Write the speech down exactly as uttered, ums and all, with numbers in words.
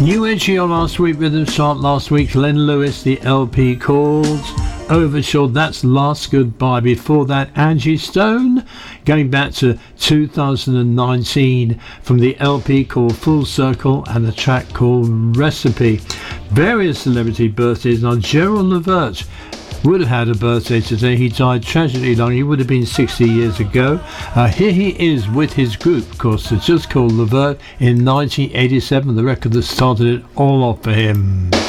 New entry on last week, Rhythm Chart last week, Glenn Lewis, the L P called Overshaw, that's Last Goodbye. Before that, Angie Stone, going back to two thousand nineteen from the L P called Full Circle and the track called Recipe. Various celebrity birthdays. Now, Gerald Levert would have had a birthday today. He died tragically young. He would have been sixty years ago. Uh, here he is with his group, of course. It's just called Levert in nineteen eighty-seven, the record that started it all off for him.